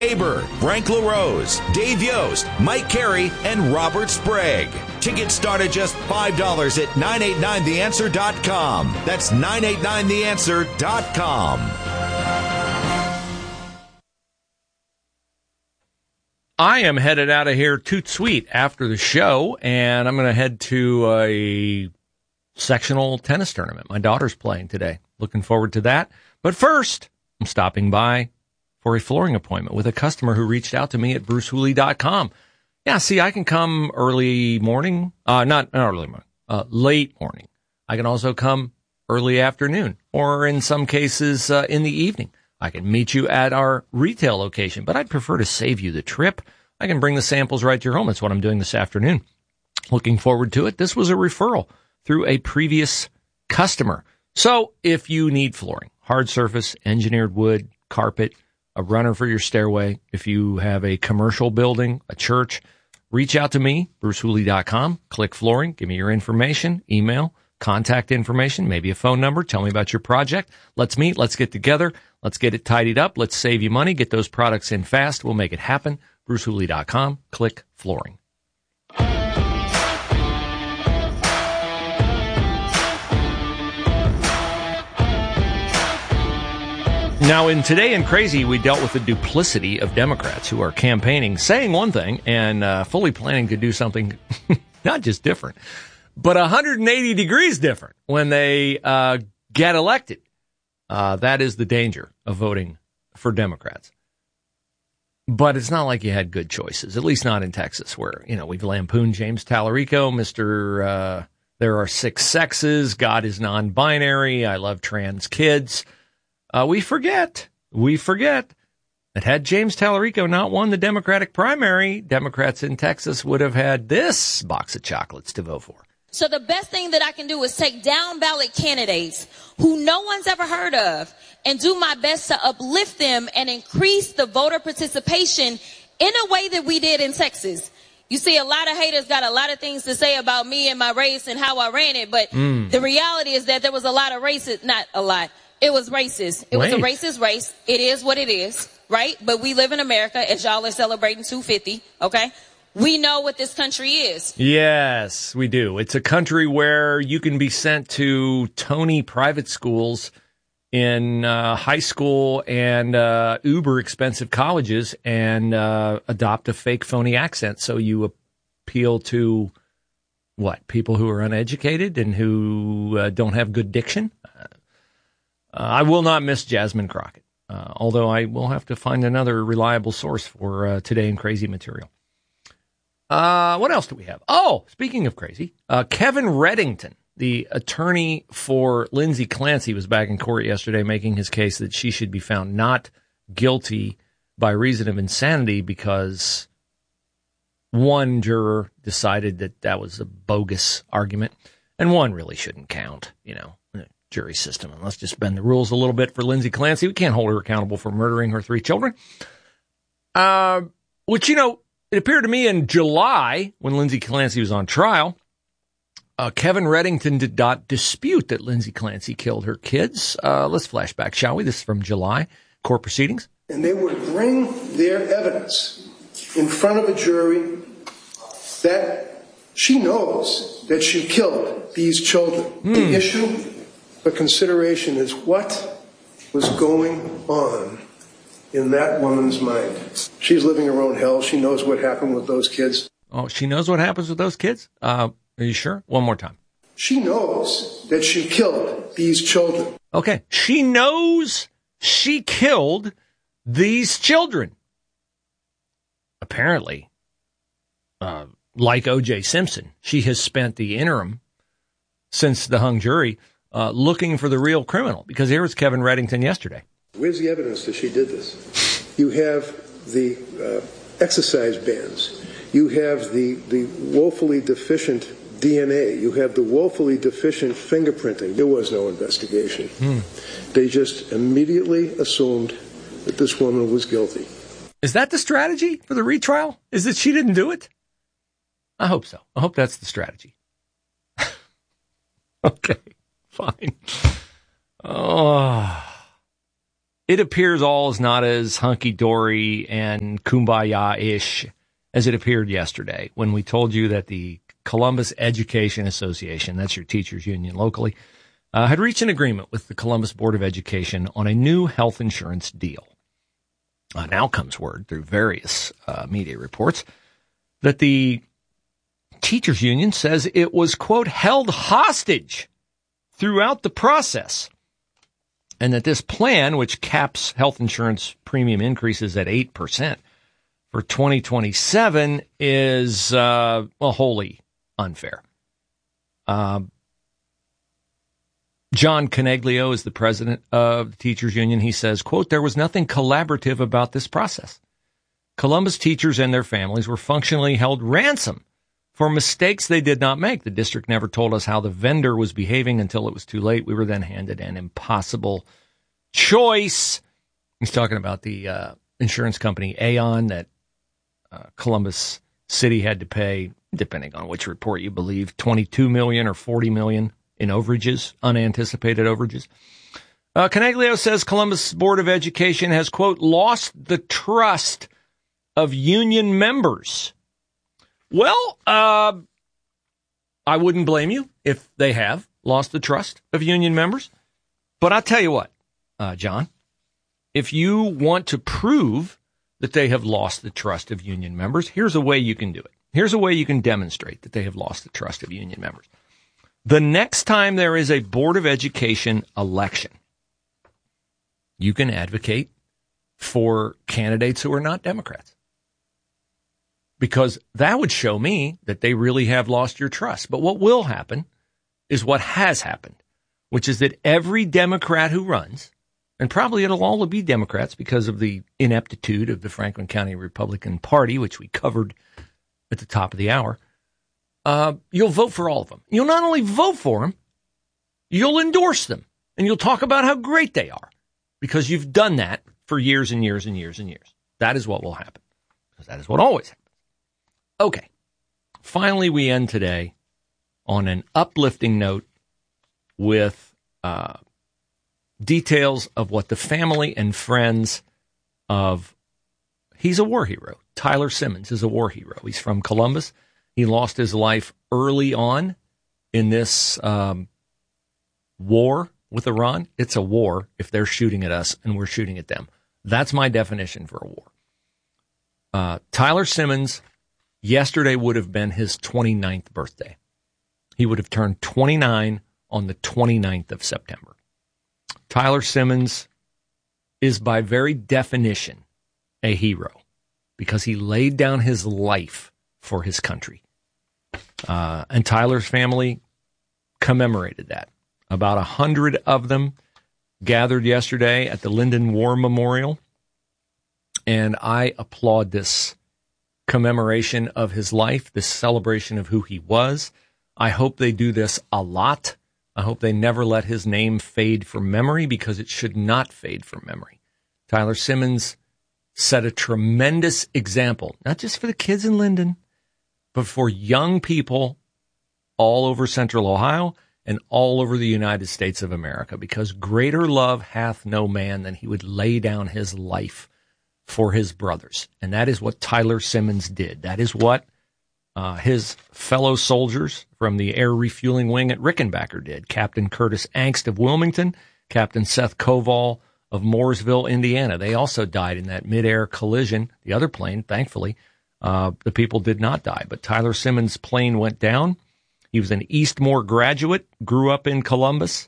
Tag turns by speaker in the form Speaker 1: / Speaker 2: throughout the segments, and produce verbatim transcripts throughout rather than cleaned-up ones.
Speaker 1: Aber, Frank LaRose, Dave Yost, Mike Carey, and Robert Sprague. Tickets start at just five dollars at nine eight nine the answer dot com. That's nine eight nine the answer dot com.
Speaker 2: I am headed out of here toot sweet after the show, and I'm going to head to a sectional tennis tournament. My daughter's playing today. Looking forward to that. But first, I'm stopping by for a flooring appointment with a customer who reached out to me at bruce hooley dot com. Yeah, see, I can come early morning, uh, not, not early morning, uh, late morning. I can also come early afternoon, or in some cases, uh, in the evening. I can meet you at our retail location, but I'd prefer to save you the trip. I can bring the samples right to your home. That's what I'm doing this afternoon. Looking forward to it. This was a referral through a previous customer. So if you need flooring, hard surface, engineered wood, carpet, a runner for your stairway, if you have a commercial building, a church, reach out to me, bruce hooley dot com, click flooring, give me your information, email, contact information, maybe a phone number, tell me about your project. Let's meet, let's get together, let's get it tidied up, let's save you money, get those products in fast, we'll make it happen. bruce hooley dot com, click flooring. Now, in Today in Crazy, we dealt with the duplicity of Democrats who are campaigning, saying one thing, and uh, fully planning to do something not just different, but one hundred eighty degrees different when they uh, get elected. Uh, that is the danger of voting for Democrats. But it's not like you had good choices, at least not in Texas, where, you know, we've lampooned James Tallarico, Mister Uh, there are six sexes, God is non-binary, I love trans kids. Uh, we forget, we forget that had James Tallarico not won the Democratic primary, Democrats in Texas would have had this box of chocolates to vote for.
Speaker 3: So the best thing that I can do is take down ballot candidates who no one's ever heard of and do my best to uplift them and increase the voter participation in a way that we did in Texas. You see, a lot of haters got a lot of things to say about me and my race and how I ran it, but mm. the reality is that there was a lot of racist, not a lot. It was racist. It Wait. was a racist race. It is what it is, right? But we live in America, as y'all are celebrating two fifty, okay? We know what this country is.
Speaker 2: Yes, we do. It's a country where you can be sent to Tony private schools in uh, high school and uh, uber expensive colleges and uh, adopt a fake phony accent. So you appeal to, what, people who are uneducated and who uh, don't have good diction? Uh, I will not miss Jasmine Crockett, uh, although I will have to find another reliable source for uh, Today in Crazy material. Uh, what else do we have? Oh, speaking of crazy, uh, Kevin Reddington, the attorney for Lindsay Clancy, was back in court yesterday making his case that she should be found not guilty by reason of insanity because one juror decided that that was a bogus argument, and one really shouldn't count, you know, in a jury system. And let's just bend the rules a little bit for Lindsay Clancy. We can't hold her accountable for murdering her three children. Uh, which, you know, it appeared to me in July, when Lindsay Clancy was on trial, uh, Kevin Reddington did not dispute that Lindsay Clancy killed her kids. Uh, let's flash back, shall we? This is from July, court proceedings.
Speaker 4: And they would bring their evidence in front of a jury that she knows that she killed these children. Mm. The issue, the consideration is what was going on in that woman's mind. She's living her own hell. She knows what happened with those kids.
Speaker 2: Oh, she knows what happens with those kids? Uh, are you sure? One more time.
Speaker 4: She knows that she killed these children.
Speaker 2: Okay. She knows she killed these children. Apparently, uh, like O J Simpson, she has spent the interim since the hung jury uh, looking for the real criminal. Because here was Kevin Reddington yesterday.
Speaker 4: Where's the evidence that she did this? You have the uh, exercise bands. You have the, the woefully deficient D N A. You have the woefully deficient fingerprinting. There was no investigation. Hmm. They just immediately assumed that this woman was guilty.
Speaker 2: Is that the strategy for the retrial? Is that she didn't do it? I hope so. I hope that's the strategy. Okay, fine. Oh... it appears all is not as hunky-dory and kumbaya-ish as it appeared yesterday when we told you that the Columbus Education Association, that's your teachers union locally, uh, had reached an agreement with the Columbus Board of Education on a new health insurance deal. Uh, now comes word through various uh, media reports that the teachers union says it was, quote, held hostage throughout the process, and that this plan, which caps health insurance premium increases at eight percent for twenty twenty-seven, is, uh, well, wholly unfair. Uh, John Coneglio is the president of the teachers union. He says, quote, there was nothing collaborative about this process. Columbus teachers and their families were functionally held ransom for mistakes they did not make. The district never told us how the vendor was behaving until it was too late. We were then handed an impossible choice. He's talking about the uh, insurance company Aon that uh, Columbus City had to pay, depending on which report you believe, twenty-two million dollars or forty million dollars in overages, unanticipated overages. Uh, Coneglio says Columbus Board of Education has, quote, lost the trust of union members. Well, uh, I wouldn't blame you if they have lost the trust of union members. But I'll tell you what, uh, John, if you want to prove that they have lost the trust of union members, here's a way you can do it. Here's a way you can demonstrate that they have lost the trust of union members. The next time there is a Board of Education election, you can advocate for candidates who are not Democrats. Because that would show me that they really have lost your trust. But what will happen is what has happened, which is that every Democrat who runs, and probably it'll all be Democrats because of the ineptitude of the Franklin County Republican Party, which we covered at the top of the hour, uh, you'll vote for all of them. You'll not only vote for them, you'll endorse them, and you'll talk about how great they are because you've done that for years and years and years and years. That is what will happen because that is what always happens. Okay, finally we end today on an uplifting note with uh, details of what the family and friends of, he's a war hero. Tyler Simmons is a war hero. He's from Columbus. He lost his life early on in this um, war with Iran. It's a war if they're shooting at us and we're shooting at them. That's my definition for a war. Uh, Tyler Simmons yesterday would have been his twenty-ninth birthday. He would have turned twenty-nine on the twenty-ninth of September. Tyler Simmons is by very definition a hero because he laid down his life for his country. Uh, and Tyler's family commemorated that. About a hundred of them gathered yesterday at the Linden War Memorial. And I applaud this commemoration of his life, this celebration of who he was. I hope they do this a lot. I hope they never let his name fade from memory because it should not fade from memory. Tyler Simmons set a tremendous example, not just for the kids in Linden, but for young people all over Central Ohio and all over the United States of America, because greater love hath no man than he would lay down his life for his brothers. And that is what Tyler Simmons did. That is what uh, his fellow soldiers from the Air Refueling Wing at Rickenbacker did. Captain Curtis Angst of Wilmington, Captain Seth Koval of Mooresville, Indiana. They also died in that midair collision. The other plane, thankfully, uh, the people did not die. But Tyler Simmons' plane went down. He was an Eastmore graduate, grew up in Columbus,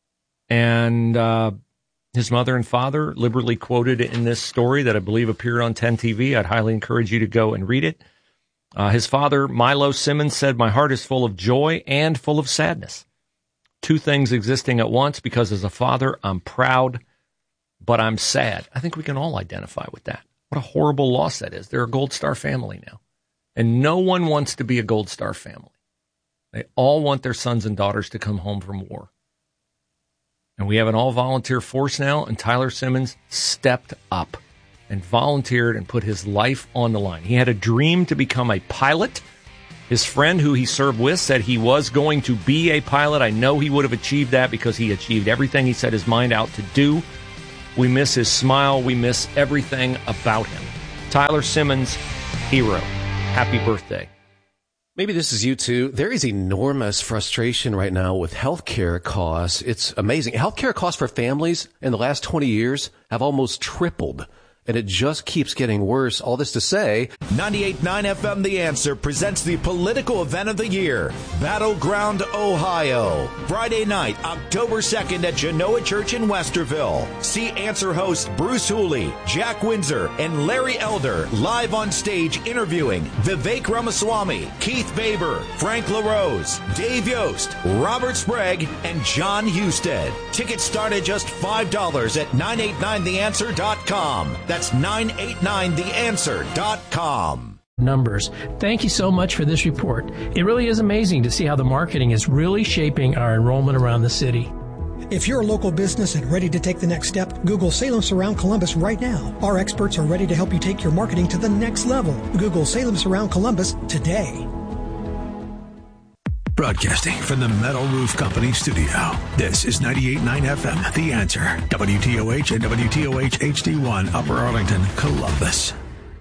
Speaker 2: and uh, his mother and father liberally quoted in this story that I believe appeared on ten T V. I'd highly encourage you to go and read it. Uh, his father, Milo Simmons, said, "My heart is full of joy and full of sadness. Two things existing at once, because as a father, I'm proud, but I'm sad." I think we can all identify with that. What a horrible loss that is. They're a Gold Star family now. And no one wants to be a Gold Star family. They all want their sons and daughters to come home from war. And we have an all-volunteer force now, and Tyler Simmons stepped up and volunteered and put his life on the line. He had a dream to become a pilot. His friend who he served with said he was going to be a pilot. I know he would have achieved that because he achieved everything he set his mind out to do We miss his smile. We miss everything about him. Tyler Simmons, hero. Happy birthday.
Speaker 5: Maybe this is you too. There is enormous frustration right now with healthcare costs. It's amazing. Healthcare costs for families in the last twenty years have almost tripled. And it just keeps getting worse. All this to say,
Speaker 1: ninety-eight point nine F M The Answer presents the political event of the year, Battleground, Ohio. Friday night, October second at Genoa Church in Westerville. See Answer hosts Bruce Hooley, Jack Windsor, and Larry Elder live on stage interviewing Vivek Ramaswamy, Keith Baber, Frank LaRose, Dave Yost, Robert Sprague, and John Husted. Tickets start at just five dollars at nine eight nine the answer dot com. That's nine eight nine the answer dot com.
Speaker 6: Numbers. Thank you so much for this report. It really is amazing to see how the marketing is really shaping our enrollment around the city.
Speaker 7: If you're a local business and ready to take the next step, Google Salem Surround Columbus right now. Our experts are ready to help you take your marketing to the next level. Google Salem Surround Columbus today.
Speaker 8: Broadcasting from the Metal Roof Company studio, this is ninety-eight point nine F M, The Answer, W T O H and W T O H H D one, Upper Arlington, Columbus.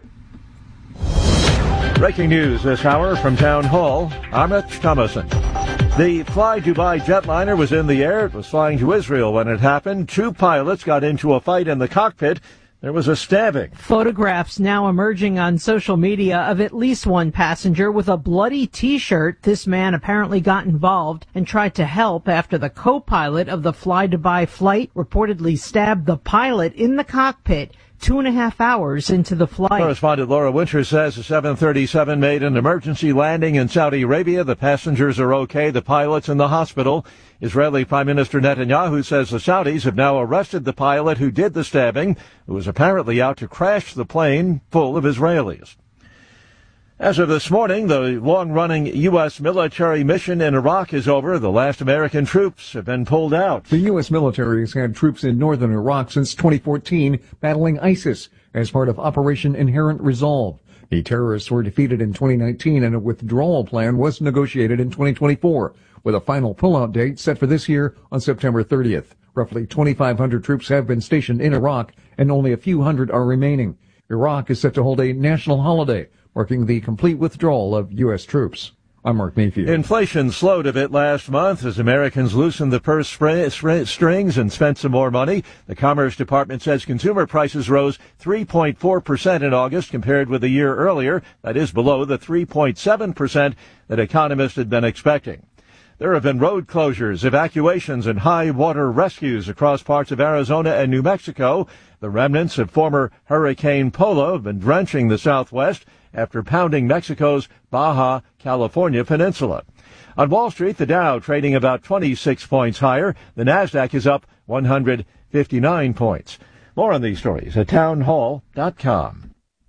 Speaker 9: Breaking news this hour from Town Hall, I'm Rich Thomason. The Fly Dubai jetliner was in the air. It was flying to Israel when it happened. Two pilots got into a fight in the cockpit. There was a stabbing.
Speaker 10: Photographs now emerging on social media of at least one passenger with a bloody T-shirt. This man apparently got involved and tried to help after the co-pilot of the Fly Dubai flight reportedly stabbed the pilot in the cockpit two and a half hours into the flight.
Speaker 9: Correspondent Laura Winter says the seven thirty-seven made an emergency landing in Saudi Arabia. The passengers are okay. The pilot's in the hospital. Israeli Prime Minister Netanyahu says the Saudis have now arrested the pilot who did the stabbing, who was apparently out to crash the plane full of Israelis. As of this morning, the long-running U S military mission in Iraq is over. The last American troops have been pulled out.
Speaker 11: The U S military has had troops in northern Iraq since twenty fourteen battling ISIS as part of Operation Inherent Resolve. The terrorists were defeated in twenty nineteen and a withdrawal plan was negotiated in twenty twenty-four, with a final pullout date set for this year on September thirtieth. Roughly twenty-five hundred troops have been stationed in Iraq and only a few hundred are remaining. Iraq is set to hold a national holiday, marking the complete withdrawal of U S troops. I'm Mark Mayfield.
Speaker 9: Inflation slowed a bit last month as Americans loosened the purse strings and spent some more money. The Commerce Department says consumer prices rose three point four percent in August compared with a year earlier. That is below the three point seven percent that economists had been expecting. There have been road closures, evacuations, and high water rescues across parts of Arizona and New Mexico. The remnants of former Hurricane Polo have been drenching the Southwest after pounding Mexico's Baja California peninsula. On Wall Street, the Dow trading about twenty-six points higher. The Nasdaq is up one hundred fifty-nine points. More on these stories at townhall dot com.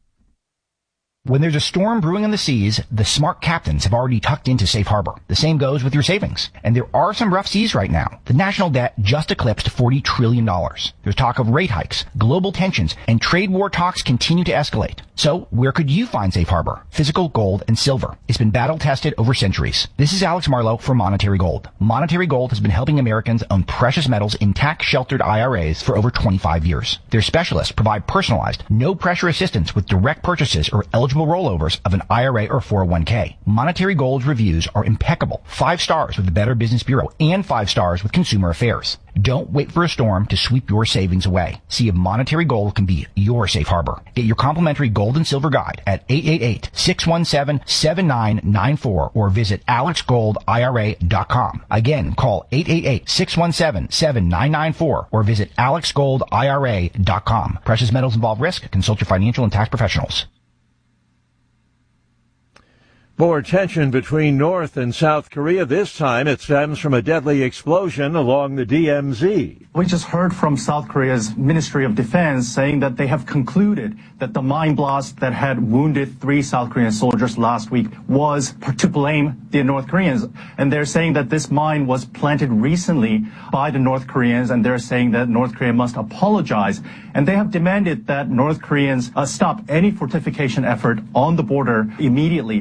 Speaker 12: When there's a storm brewing on the seas, the smart captains have already tucked into safe harbor. The same goes with your savings. And there are some rough seas right now. The national debt just eclipsed forty trillion dollars. There's talk of rate hikes, global tensions, and trade war talks continue to escalate. So where could you find safe harbor? Physical gold and silver. It's been battle tested over centuries. This is Alex Marlowe for Monetary Gold. Monetary Gold has been helping Americans own precious metals in tax-sheltered I R As for over twenty-five years. Their specialists provide personalized, no-pressure assistance with direct purchases or eligible rollovers of an I R A or four oh one k. Monetary Gold's reviews are impeccable. Five stars with the Better Business Bureau and five stars with Consumer Affairs. Don't wait for a storm to sweep your savings away. See if Monetary Gold can be your safe harbor. Get your complimentary gold and silver guide at eight eight eight, six one seven, seven nine nine four or visit alex gold I R A dot com. Again, call eight eight eight, six one seven, seven nine nine four or visit alex gold I R A dot com. Precious metals involve risk. Consult your financial and tax professionals.
Speaker 9: More tension between North and South Korea. This time it stems from a deadly explosion along the D M Z.
Speaker 13: We just heard from South Korea's Ministry of Defense saying that they have concluded that the mine blast that had wounded three South Korean soldiers last week was to blame the North Koreans. And they're saying that this mine was planted recently by the North Koreans, and they're saying that North Korea must apologize. And they have demanded that North Koreans uh, stop any fortification effort on the border immediately. We have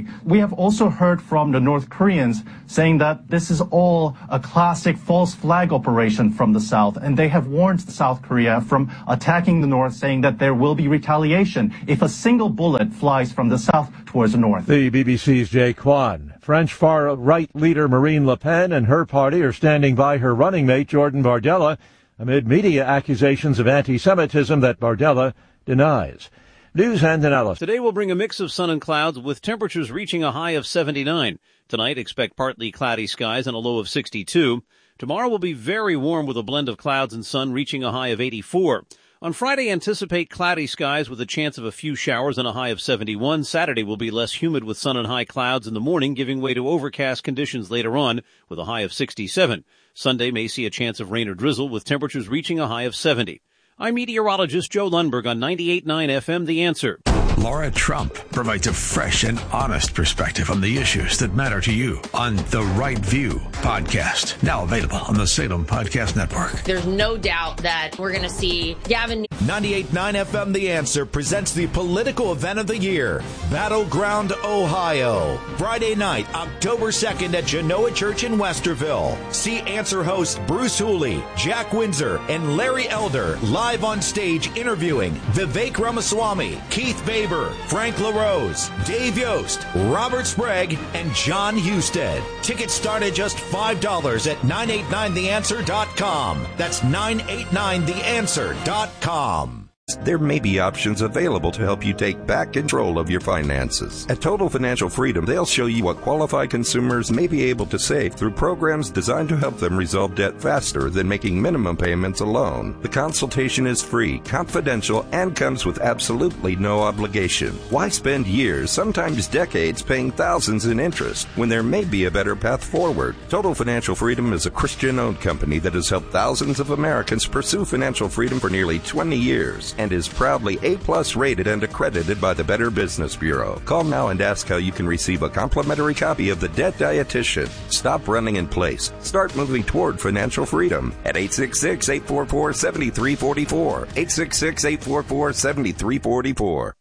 Speaker 13: have also heard from the North Koreans saying that this is all a classic false flag operation from the South, and they have warned South Korea from attacking the North, saying that there will be retaliation if a single bullet flies from the South towards the North.
Speaker 9: The B B C's Jay Kwan. French far-right leader Marine Le Pen and her party are standing by her running mate Jordan Bardella amid media accusations of anti-Semitism that Bardella denies. News and analysis.
Speaker 14: Today will bring a mix of sun and clouds with temperatures reaching a high of seventy-nine. Tonight, expect partly cloudy skies and a low of sixty-two. Tomorrow will be very warm with a blend of clouds and sun reaching a high of eighty-four. On Friday, anticipate cloudy skies with a chance of a few showers and a high of seventy-one. Saturday will be less humid with sun and high clouds in the morning, giving way to overcast conditions later on with a high of sixty-seven. Sunday may see a chance of rain or drizzle with temperatures reaching a high of seventy. I'm meteorologist Joe Lundberg on ninety-eight point nine F M, The Answer.
Speaker 8: Laura Trump provides a fresh and honest perspective on the issues that matter to you on The Right View podcast. Now available on the Salem Podcast Network.
Speaker 15: There's no doubt that we're going to see Gavin.
Speaker 1: ninety-eight point nine F M The Answer presents the political event of the year, Battleground, Ohio. Friday night, October second at Genoa Church in Westerville. See Answer hosts Bruce Hooley, Jack Windsor, and Larry Elder live on stage interviewing Vivek Ramaswamy, Keith Baber, Frank LaRose, Dave Yost, Robert Sprague, and John Husted. Tickets start at just five dollars at nine eight nine the answer dot com. That's nine eight nine the answer dot com.
Speaker 16: There may be options available to help you take back control of your finances. At Total Financial Freedom, they'll show you what qualified consumers may be able to save through programs designed to help them resolve debt faster than making minimum payments alone. The consultation is free, confidential, and comes with absolutely no obligation. Why spend years, sometimes decades, paying thousands in interest when there may be a better path forward? Total Financial Freedom is a Christian-owned company that has helped thousands of Americans pursue financial freedom for nearly twenty years. And is proudly A-plus rated and accredited by the Better Business Bureau. Call now and ask how you can receive a complimentary copy of The Debt Dietitian. Stop running in place. Start moving toward financial freedom at eight six six, eight four four, seven three four four. eight six six, eight four four, seven three four four.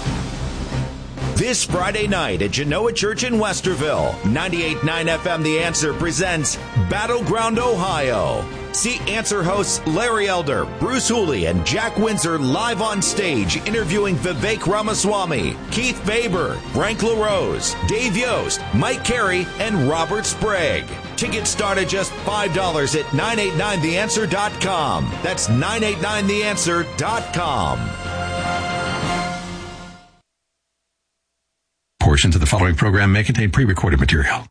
Speaker 1: This Friday night at Genoa Church in Westerville, ninety-eight point nine F M The Answer presents Battleground, Ohio. See Answer hosts Larry Elder, Bruce Hooley, and Jack Windsor live on stage interviewing Vivek Ramaswamy, Keith Baber, Frank LaRose, Dave Yost, Mike Carey, and Robert Sprague. Tickets start at just five dollars at nine eight nine the answer dot com. That's nine eight nine the answer dot com.
Speaker 8: Portions of the following program may contain pre-recorded material.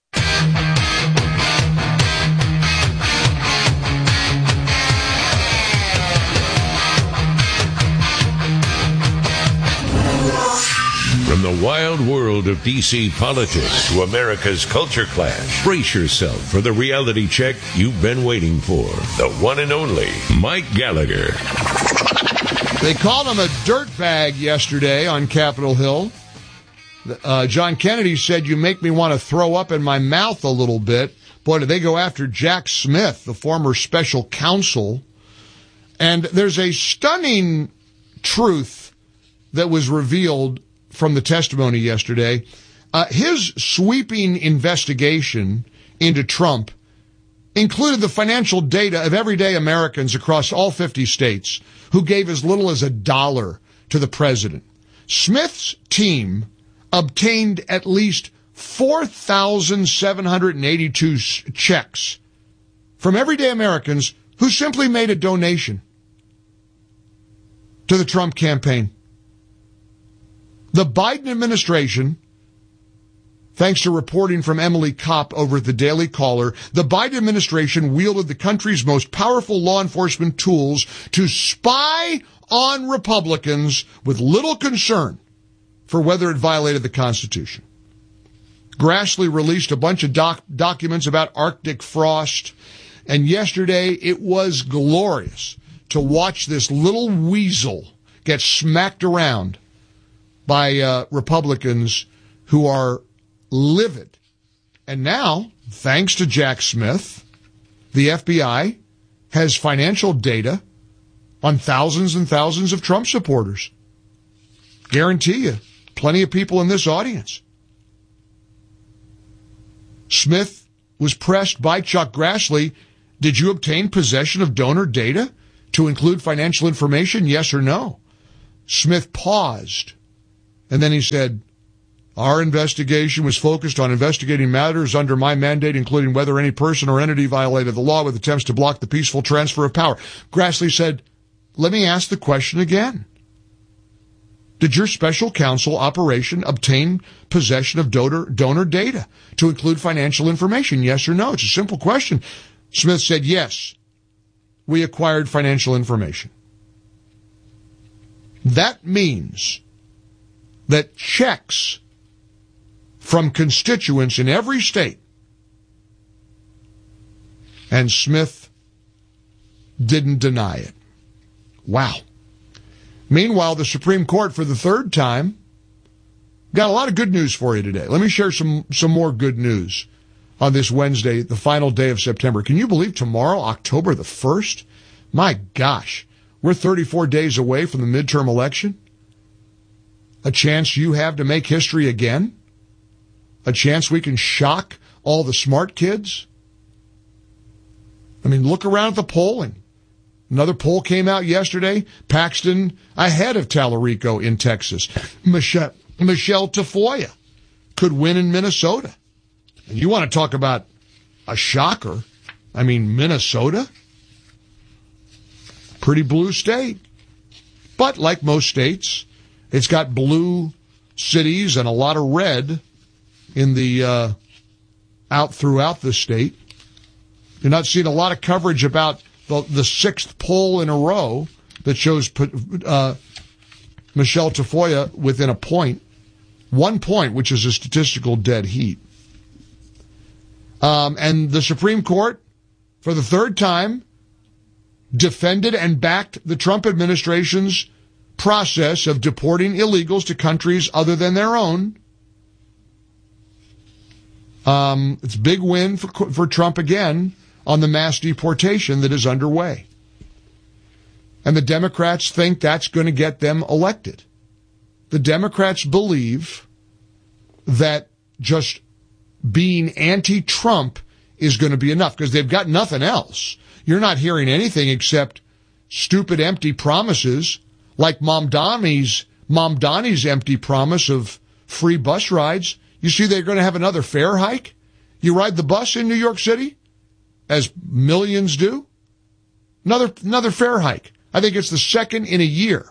Speaker 17: From the wild world of D C politics to America's culture clash, brace yourself for the reality check you've been waiting for. The one and only Mike Gallagher.
Speaker 18: They called him a dirtbag yesterday on Capitol Hill. Uh, John Kennedy said, "You make me want to throw up in my mouth a little bit." Boy, did they go after Jack Smith, the former special counsel. And there's a stunning truth that was revealed from the testimony yesterday. Uh, his sweeping investigation into Trump included the financial data of everyday Americans across all fifty states who gave as little as a dollar to the president. Smith's team obtained at least four thousand seven hundred eighty-two checks from everyday Americans who simply made a donation to the Trump campaign. The Biden administration, thanks to reporting from Emily Kopp over at the Daily Caller, the Biden administration wielded the country's most powerful law enforcement tools to spy on Republicans with little concern for whether it violated the Constitution. Grassley released a bunch of doc- documents about Arctic frost, and yesterday it was glorious to watch this little weasel get smacked around by uh, Republicans who are livid. And now, thanks to Jack Smith, the F B I has financial data on thousands and thousands of Trump supporters. Guarantee you, plenty of people in this audience. Smith was pressed by Chuck Grassley, did you obtain possession of donor data to include financial information, yes or no? Smith paused, and then he said, our investigation was focused on investigating matters under my mandate, including whether any person or entity violated the law with attempts to block the peaceful transfer of power. Grassley said, let me ask the question again. Did your special counsel operation obtain possession of donor, donor data to include financial information, yes or no? It's a simple question. Smith said, yes, we acquired financial information. That means that checks from constituents in every state, and Smith didn't deny it. Wow. Meanwhile, the Supreme Court, for the third time, got a lot of good news for you today. Let me share some, some more good news on this Wednesday, the final day of September. Can you believe tomorrow, October the first? My gosh, we're thirty-four days away from the midterm election. A chance you have to make history again. A chance we can shock all the smart kids. I mean, look around at the polling. Another poll came out yesterday. Paxton ahead of Tallarico in Texas. Michelle, Michelle Tafoya could win in Minnesota. And you want to talk about a shocker? I mean, Minnesota? Pretty blue state. But like most states, it's got blue cities and a lot of red in the uh, out throughout the state. You're not seeing a lot of coverage about the, the sixth poll in a row that shows uh, Michelle Tafoya within a point, one point, which is a statistical dead heat. Um, and the Supreme Court, for the third time, defended and backed the Trump administration's process of deporting illegals to countries other than their own. Um, it's a big win for, for Trump again on the mass deportation that is underway. And the Democrats think that's going to get them elected. The Democrats believe that just being anti-Trump is going to be enough because they've got nothing else. You're not hearing anything except stupid, empty promises like Mom Donnie's, Mom Donnie's empty promise of free bus rides. You see they're going to have another fare hike? You ride the bus in New York City, as millions do? Another, another fare hike. I think it's the second in a year.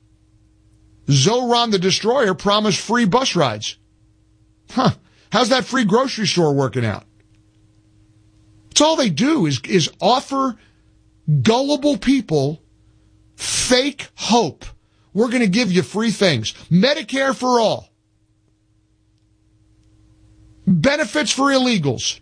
Speaker 18: Zoran the Destroyer promised free bus rides. Huh. How's that free grocery store working out? It's all they do is, is offer gullible people fake hope. We're going to give you free things. Medicare for all. Benefits for illegals.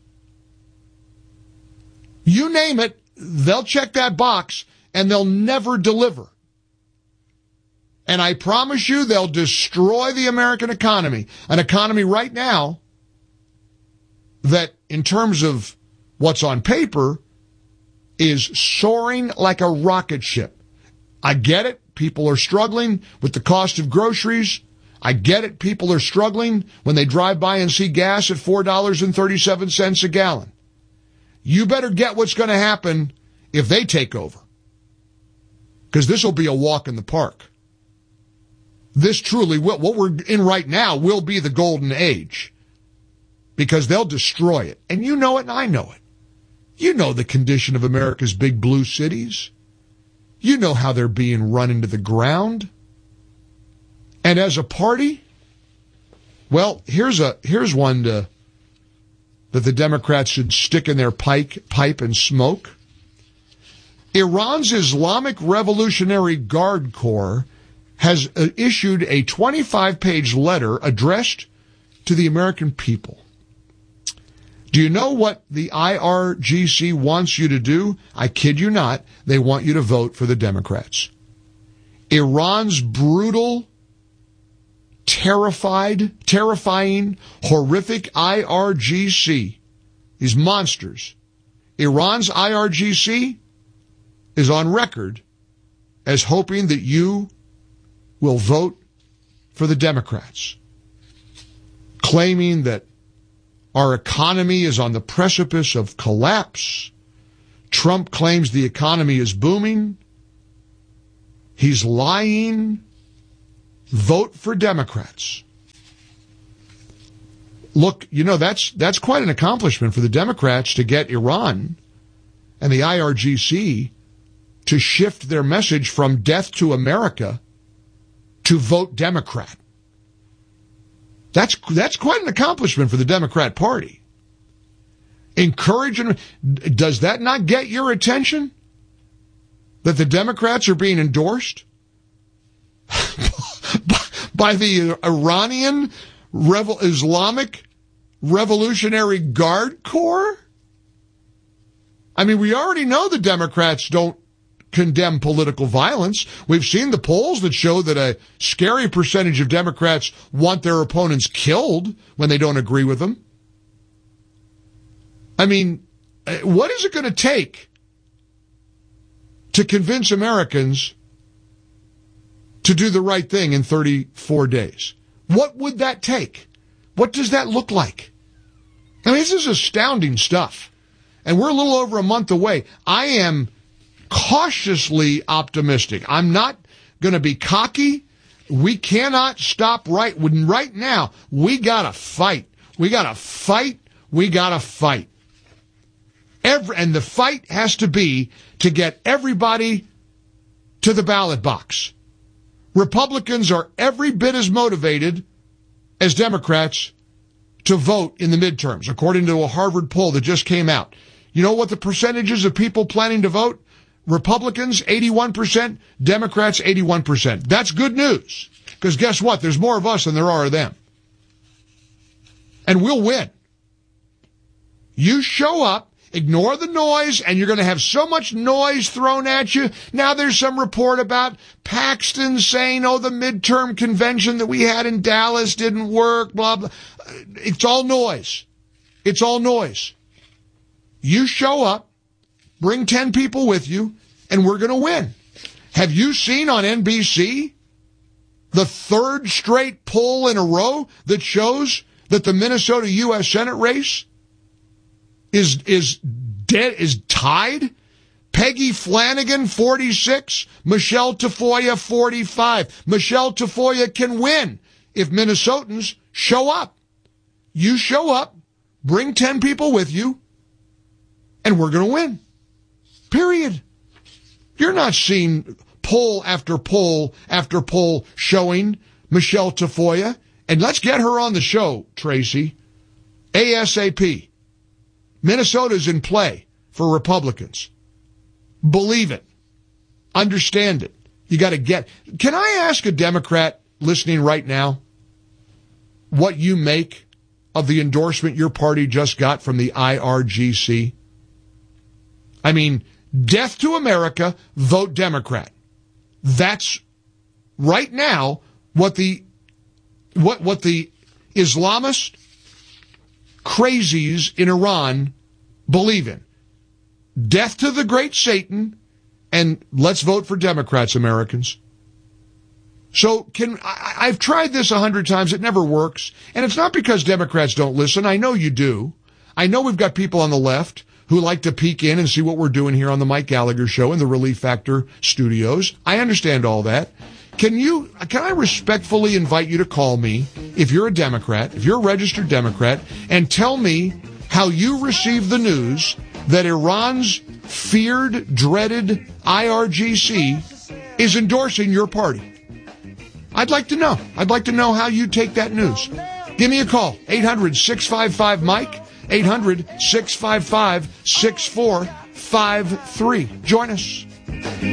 Speaker 18: You name it, they'll check that box and they'll never deliver. And I promise you they'll destroy the American economy. An economy right now that, in terms of what's on paper, is soaring like a rocket ship. I get it. People are struggling with the cost of groceries. I get it. People are struggling when they drive by and see gas at four dollars and thirty-seven cents a gallon. You better get what's going to happen if they take over. Because this will be a walk in the park. This truly will. What we're in right now will be the golden age. Because they'll destroy it. And you know it and I know it. You know the condition of America's big blue cities. You know how they're being run into the ground. And as a party, well, here's a here's one to, that the Democrats should stick in their pipe, pipe and smoke. Iran's Islamic Revolutionary Guard Corps has issued a twenty-five page letter addressed to the American people. Do you know what the I R G C wants you to do? I kid you not. They want you to vote for the Democrats. Iran's brutal, terrified, terrifying, horrific I R G C, these monsters. Iran's I R G C is on record as hoping that you will vote for the Democrats, claiming that Our economy is on the precipice of collapse. Trump claims the economy is booming. He's lying. Vote for Democrats. Look, you know, that's that's quite an accomplishment for the Democrats to get Iran and the I R G C to shift their message from death to America to vote Democrat. That's that's quite an accomplishment for the Democrat Party. Encouraging, does that not get your attention? That the Democrats are being endorsed by the Iranian Revo- Islamic Revolutionary Guard Corps? I mean, we already know the Democrats don't condemn political violence. We've seen the polls that show that a scary percentage of Democrats want their opponents killed when they don't agree with them. I mean, what is it going to take to convince Americans to do the right thing in thirty-four days? What would that take? What does that look like? I mean, this is astounding stuff. And we're a little over a month away. I am cautiously optimistic. I'm not going to be cocky. We cannot stop right when right now. We got to fight. We got to fight. We got to fight. Every, and the fight has to be to get everybody to the ballot box. Republicans are every bit as motivated as Democrats to vote in the midterms, according to a Harvard poll that just came out. You know what the percentages of people planning to vote? Republicans, eighty-one percent. Democrats, eighty-one percent. That's good news. Because guess what? There's more of us than there are of them. And we'll win. You show up, ignore the noise, and you're going to have so much noise thrown at you. Now there's some report about Paxton saying, oh, the midterm convention that we had in Dallas didn't work, blah, blah. It's all noise. It's all noise. You show up, bring ten people with you, and we're going to win. Have you seen on N B C the third straight poll in a row that shows that the Minnesota U S Senate race is is dead, is tied? Peggy Flanagan, forty-six, Michelle Tafoya, forty-five. Michelle Tafoya can win if Minnesotans show up. You show up, bring ten people with you, and we're going to win. Period. You're not seeing poll after poll after poll showing Michelle Tafoya. And let's get her on the show, Tracy. ASAP. Minnesota's in play for Republicans. Believe it. Understand it. You got to get. Can I ask a Democrat listening right now what you make of the endorsement your party just got from the I R G C? I mean, death to America, vote Democrat. That's right now what the what what the Islamist crazies in Iran believe in. Death to the great Satan, and let's vote for Democrats, Americans. So can I, I've tried this a hundred times. It never works. And it's not because Democrats don't listen. I know you do. I know we've got people on the left who like to peek in and see what we're doing here on the Mike Gallagher Show in the Relief Factor studios. I understand all that. Can you, can I respectfully invite you to call me if you're a Democrat, if you're a registered Democrat, and tell me how you received the news that Iran's feared, dreaded I R G C is endorsing your party? I'd like to know. I'd like to know how you take that news. Give me a call. eight hundred, six five five, Mike. eight hundred, six five five, six four five three. Join us.